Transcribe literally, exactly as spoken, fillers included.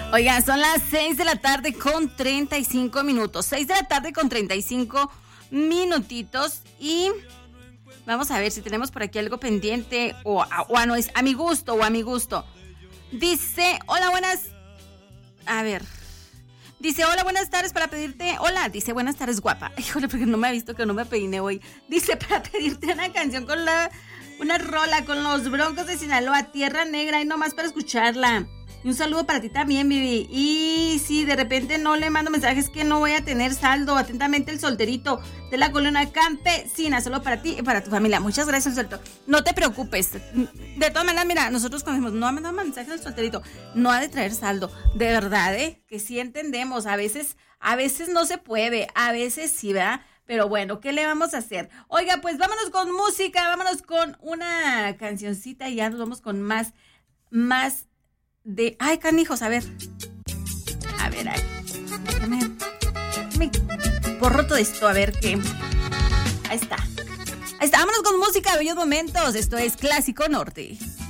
Oigan, son las seis de la tarde con treinta y cinco minutos. seis de la tarde con treinta y cinco minutitos. Y vamos a ver si tenemos por aquí algo pendiente. O, o a, no es a mi gusto o a mi gusto. Dice, hola, buenas. A ver. Dice, hola, buenas tardes para pedirte. Hola, dice, buenas tardes, guapa. Híjole, porque no me ha visto que no me peiné hoy. Dice, para pedirte una canción con la. Una rola con los Broncos de Sinaloa, Tierra Negra, y nomás para escucharla. Y un saludo para ti también, Vivi. Y si de repente no le mando mensajes que no voy a tener saldo, atentamente el solterito de la colonia campesina, solo para ti y para tu familia. Muchas gracias, solterito. No te preocupes. De todas maneras, mira, nosotros cuando decimos, no ha mandado mensajes al solterito, no ha de traer saldo. De verdad, ¿eh? Que sí entendemos. A veces, a veces no se puede, a veces sí, ¿verdad? Pero bueno, ¿qué le vamos a hacer? Oiga, pues vámonos con música, vámonos con una cancioncita y ya nos vamos con más, más de... Ay, canijos, a ver. A ver, ay. Déjame, déjame borro todo esto, a ver qué. Ahí está. Ahí está, vámonos con música, bellos momentos. Esto es Clásico Norte.